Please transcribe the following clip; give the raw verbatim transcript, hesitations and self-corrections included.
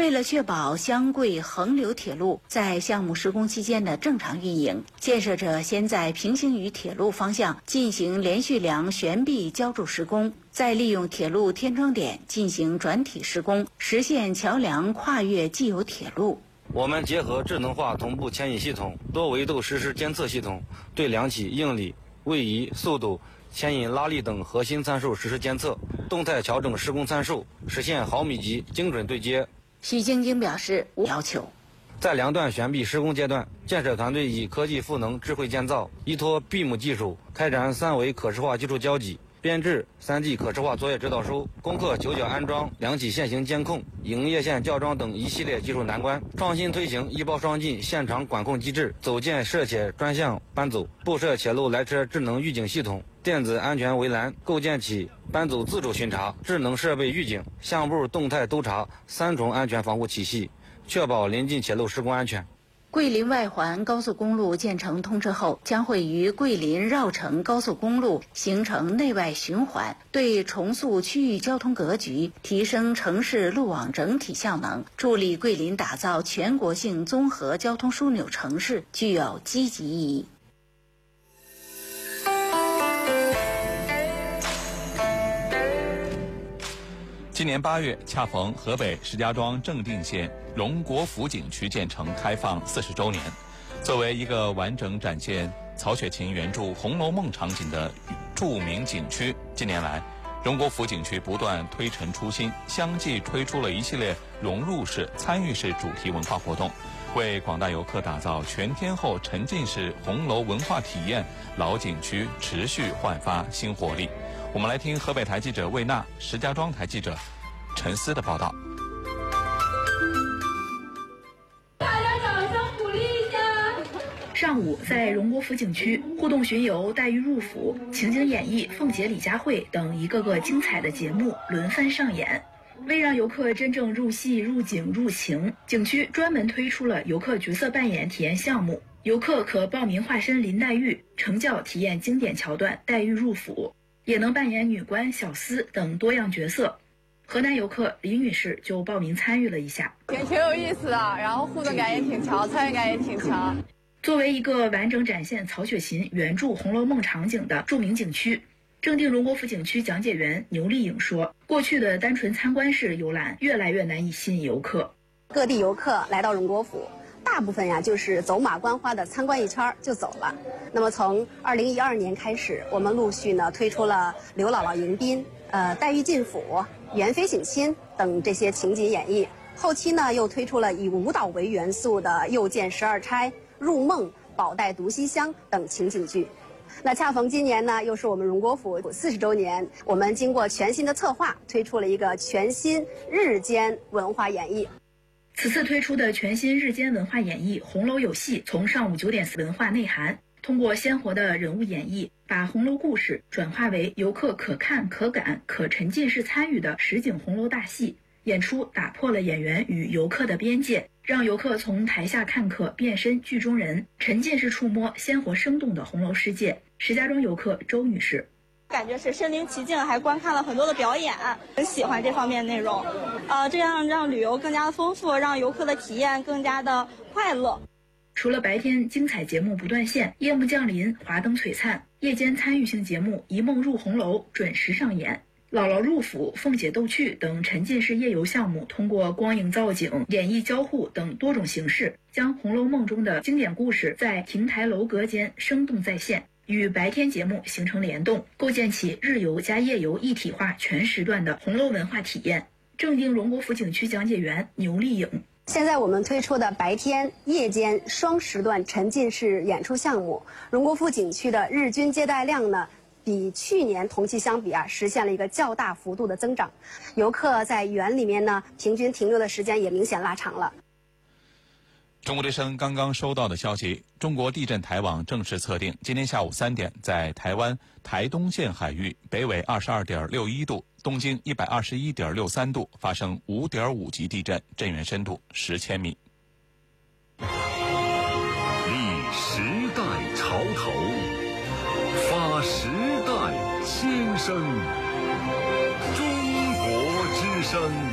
为了确保湘桂横流铁路在项目施工期间的正常运营，建设者先在平行于铁路方向进行连续梁悬臂浇筑施工，再利用铁路天窗点进行转体施工，实现桥梁跨越既有铁路。 我们结合智能化同步牵引系统、多维度实时监测系统，对梁体应力、位移、速度、牵引拉力等核心参数实时监测，动态调整施工参数，实现毫米级精准对接。 许晶晶表示，无要求。 在梁段悬臂施工阶段，建设团队以科技赋能智慧建造，依托 B I M 技术开展三维可视化技术交集，编制 三 D 可视化作业指导书，攻克九角安装、梁体线型监控、营业线校装等一系列技术难关，创新推行一包双进现场管控机制，组建设且专项班组，布设铁路来车智能预警系统、电子安全围栏，构建起班组自主巡查、智能设备预警、项目动态督查三重安全防护体系，确保临近铁路施工安全。 桂林外环高速公路建成通车后，将会与桂林绕城高速公路形成内外循环，对重塑区域交通格局、提升城市路网整体效能，助力桂林打造全国性综合交通枢纽城市具有积极意义。 今年八月，恰逢河北石家庄正定县荣国府景区建成开放四十周年。作为一个完整展现曹雪芹原著《红楼梦》场景的著名景区，近年来，荣国府景区不断推陈出新，相继推出了一系列融入式、参与式主题文化活动，为广大游客打造全天候沉浸式红楼文化体验，老景区持续焕发新活力。我们来听河北台记者魏娜、石家庄台记者陈思的报道。 大家掌声鼓励一下。上午，在荣国府景区，互动巡游、带鱼入府、情景演绎、凤姐李佳慧等一个个精彩的节目轮番上演。为让游客真正入戏、入景、入情，景区专门推出了游客角色扮演体验项目，游客可报名化身林黛玉，乘轿体验经典桥段黛玉入府，也能扮演女官、小厮等多样角色。河南游客李女士就报名参与了一下， 挺挺有意思的，然后互动感也挺强，参与感也挺强。 作为一个完整展现曹雪芹原著《红楼梦》场景的著名景区，正定荣国府景区讲解员牛丽颖说，过去的单纯参观式游览越来越难以吸引游客。 各地游客来到荣国府，大部分呀就是走马观花的参观一圈就走了。那么从二零一二年开始，我们陆续呢推出了刘姥姥迎宾、呃黛玉进府、元妃省亲等这些情景演绎。后期呢又推出了以舞蹈为元素的又见十二钗、入梦、宝黛毒西厢等情景剧。那恰逢今年呢，又是我们荣国府四十周年，我们经过全新的策划，推出了一个全新日间文化演绎。 此次推出的全新日间文化演绎《红楼有戏》，从上午九点文化内涵，通过鲜活的人物演绎，把红楼故事转化为游客可看、可感、可沉浸式参与的实景红楼大戏。演出打破了演员与游客的边界，让游客从台下看客变身剧中人，沉浸式触摸鲜活生动的红楼世界。石家庄游客周女士， 感觉是身临其境，还观看了很多的表演，很喜欢这方面内容。呃，这样让旅游更加的丰富，让游客的体验更加的快乐。 除了白天精彩节目不断线，夜幕降临，华灯璀璨，夜间参与性节目《一梦入红楼》准时上演。姥姥入府、凤姐逗趣等沉浸式夜游项目，通过光影造景、演绎交互等多种形式，将《红楼梦》中的经典故事在亭台楼阁间生动再现，与白天节目形成联动，构建起日游加夜游一体化全时段的红楼文化体验。正定荣国府景区讲解员牛丽颖， 现在我们推出的白天、夜间双时段沉浸式演出项目，荣国府景区的日均接待量呢，比去年同期相比啊，实现了一个较大幅度的增长。游客在园里面呢，平均停留的时间也明显拉长了。 中国之声刚刚收到的消息，中国地震台网正式测定，今天下午三点，在台湾台东县海域北纬二十二点六一度、东经一百二十一点六三度发生五点五级地震，震源深度十千米。 立时代潮头，发时代新声。中国之声。